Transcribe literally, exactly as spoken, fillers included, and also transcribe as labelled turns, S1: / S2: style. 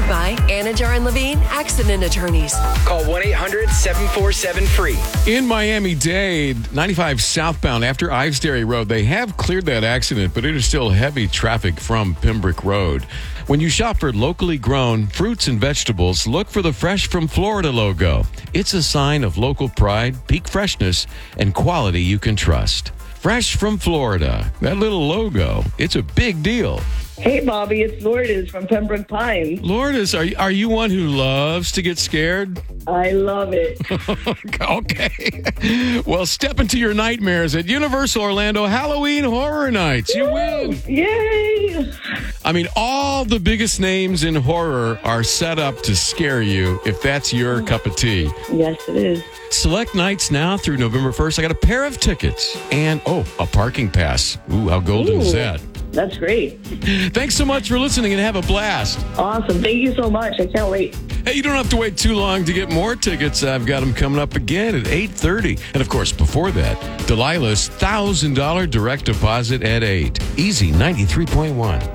S1: Sponsored by Anajar and Levine Accident Attorneys.
S2: Call one eight hundred seven four seven free.
S3: In Miami-Dade, ninety-five southbound after Ives Dairy Road, they have cleared that accident, but it is still heavy traffic from Pembroke Road. When you shop for locally grown fruits and vegetables, look for the Fresh from Florida logo. It's a sign of local pride, peak freshness, and quality you can trust. Fresh from Florida. That little logo, it's a big deal.
S4: Hey, Bobby, it's Lourdes from Pembroke Pines.
S3: Lourdes, are, are you one who loves to get scared?
S4: I love it.
S3: Okay. Well, step into your nightmares at Universal Orlando Halloween Horror Nights. You win.
S4: Yay!
S3: I mean, all the biggest names in horror are set up to scare you if that's your cup of tea.
S4: Yes, it is.
S3: Select nights now through November first. I got a pair of tickets and, oh, a parking pass. Ooh, how golden
S4: Ooh,
S3: is that?
S4: That's great.
S3: Thanks so much for listening and have a blast.
S4: Awesome. Thank you so much. I can't wait.
S3: Hey, you don't have to wait too long to get more tickets. I've got them coming up again at eight thirty. And, of course, before that, Delilah's one thousand dollars direct deposit at eight. Easy ninety-three point one.